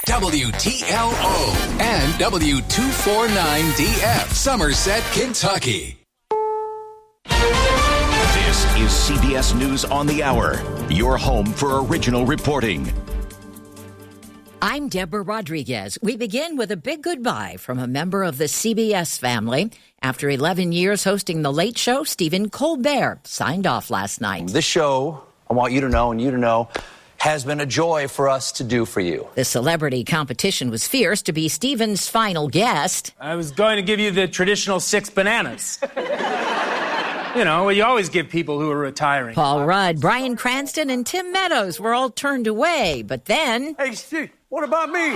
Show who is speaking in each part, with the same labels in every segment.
Speaker 1: WTLO and W249DF, Somerset, Kentucky.
Speaker 2: This is CBS News on the Hour, your home for original reporting.
Speaker 3: I'm Deborah Rodriguez. We begin with a big goodbye from a member of the CBS family. After 11 years hosting The Late Show, Stephen Colbert signed off last night.
Speaker 4: This show, I want you to know and you to know, has been a joy for us to do for you.
Speaker 3: The celebrity competition was fierce to be Stephen's final guest.
Speaker 5: I was going to give you the traditional 6 bananas. You know, you always give people who are retiring.
Speaker 3: Paul Rudd, Bryan Cranston, and Tim Meadows were all turned away. But then...
Speaker 6: Hey, Steve, what about me?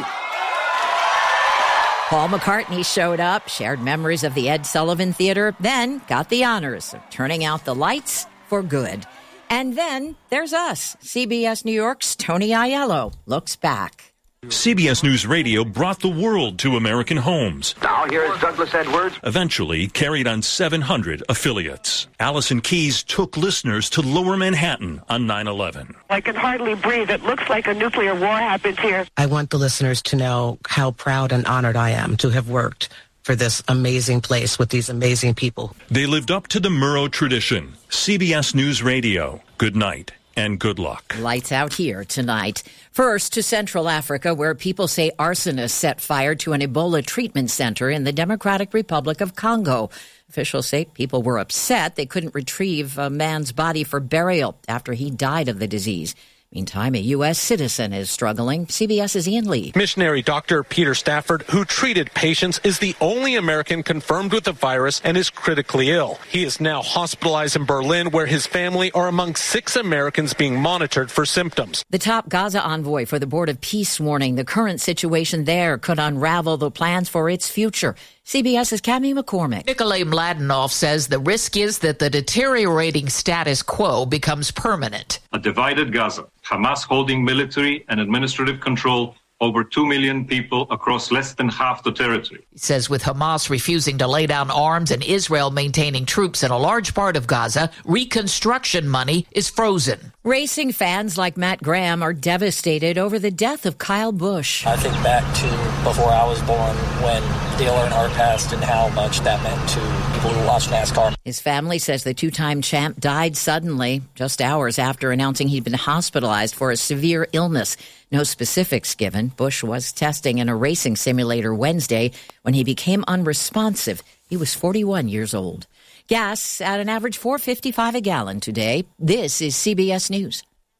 Speaker 3: Paul McCartney showed up, shared memories of the Ed Sullivan Theater, then got the honors of turning out the lights for good. And then there's us. CBS New York's Tony Aiello looks back.
Speaker 7: CBS News Radio brought the world to American homes.
Speaker 8: Now here's Douglas Edwards.
Speaker 7: Eventually carried on 700 affiliates. Allison Keyes took listeners to Lower Manhattan on 9/11.
Speaker 9: I can hardly breathe. It looks like a nuclear war happens here.
Speaker 10: I want the listeners to know how proud and honored I am to have worked for this amazing place with these amazing people.
Speaker 7: They lived up to the Murrow tradition. CBS News Radio. Good night. And good luck.
Speaker 3: Lights out here tonight. First to Central Africa, where people say arsonists set fire to an Ebola treatment center in the Democratic Republic of Congo. Officials say people were upset they couldn't retrieve a man's body for burial after he died of the disease. Meantime, a U.S. citizen is struggling. CBS's Ian Lee.
Speaker 11: Missionary Dr. Peter Stafford, who treated patients, is the only American confirmed with the virus and is critically ill. He is now hospitalized in Berlin, where his family are among 6 Americans being monitored for symptoms.
Speaker 3: The top Gaza envoy for the Board of Peace warning the current situation there could unravel the plans for its future. CBS's Cami McCormick.
Speaker 12: Nikolay Mladenov says the risk is that the deteriorating status quo becomes permanent.
Speaker 13: A divided Gaza, Hamas holding military and administrative control over 2 million people across less than half the territory.
Speaker 12: He says with Hamas refusing to lay down arms and Israel maintaining troops in a large part of Gaza, reconstruction money is frozen.
Speaker 3: Racing fans like Matt Graham are devastated over the death of Kyle Busch.
Speaker 14: I think back to before I was born when Dale Earnhardt passed and how much that meant to people who watch NASCAR.
Speaker 3: His family says the two-time champ died suddenly, just hours after announcing he'd been hospitalized for a severe illness. No specifics given. Busch was testing in a racing simulator Wednesday when he became unresponsive. He was 41 years old. Gas at an average $4.55 a gallon today. This is CBS News.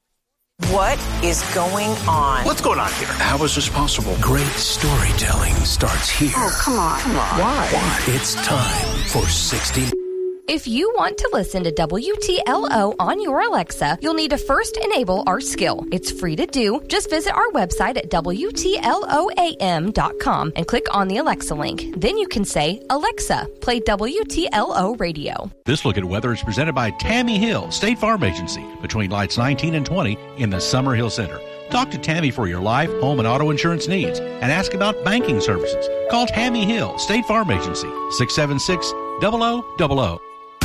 Speaker 15: What is going on?
Speaker 6: What's going on here?
Speaker 1: How is this possible? Great storytelling starts here.
Speaker 15: Oh, come on.
Speaker 1: Why? It's time for 60.
Speaker 16: If you want to listen to WTLO on your Alexa, you'll need to first enable our skill. It's free to do. Just visit our website at WTLOAM.com and click on the Alexa link. Then you can say, Alexa, play WTLO radio.
Speaker 17: This look at weather is presented by Tammy Hill, State Farm Agency, between lights 19 and 20 in the Summer Hill Center. Talk to Tammy for your life, home, and auto insurance needs and ask about banking services. Call Tammy Hill, State Farm Agency, 676-0000.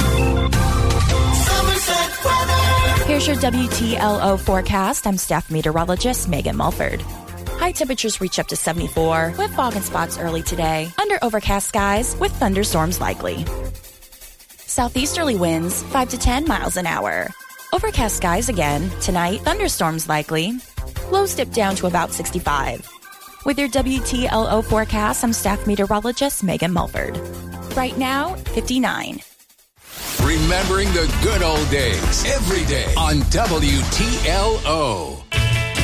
Speaker 18: Here's your WTLO forecast. I'm staff meteorologist Megan Mulford. High temperatures reach up to 74 with fog and spots early today. Under overcast skies with thunderstorms likely. Southeasterly winds 5 to 10 miles an hour. Overcast skies again. Tonight, thunderstorms likely. Lows dip down to about 65. With your WTLO forecast, I'm staff meteorologist Megan Mulford. Right now, 59.
Speaker 1: Remembering the good old days every day on WTLO.